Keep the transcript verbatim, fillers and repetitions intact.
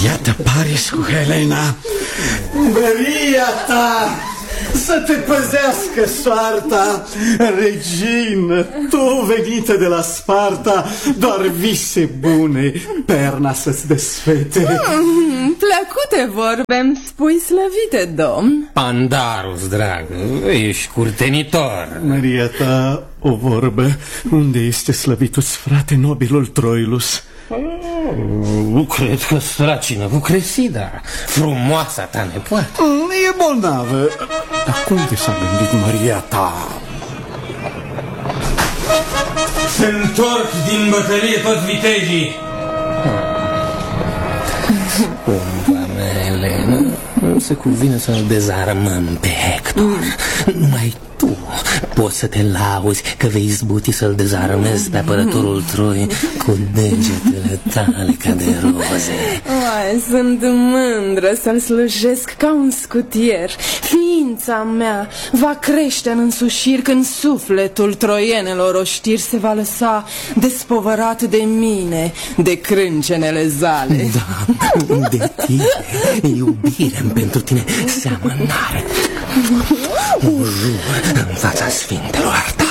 Iată Paris cu Helena. Maria ta să te păzească soarta, regină, tu venită de la Sparta, doar vise bune, perna să-ți desfete. mm, Plăcute vorbe-mi spui, slăvite domn. Pandarus, dragă, ești curtenitor. Maria ta, o vorbă, unde este slăvitu-ți frate nobilul Troilus? Nu cred că stracină cu Cresida, frumoasa ta nepoată. E bolnavă. Dar cum de s-a gândit Maria ta? Se întorc din bătălie toți vitejii. Pompa mea, Elena, nu se cuvine să-l dezarmăm pe Hector. Numai tu poți să te lauzi că vei izbuti să-l dezarmezi pe apărătorul Troiei cu degetele tale ca de roze. Ai, sunt mândră să-l slujesc ca un scutier. Ființa mea va crește în însușiri când sufletul troienelor oștiri se va lăsa despovărat de mine, de crâncenele zale. Da, de tine, iubire-mi pentru tine seamănare. Un jur în fața sfintelor tale.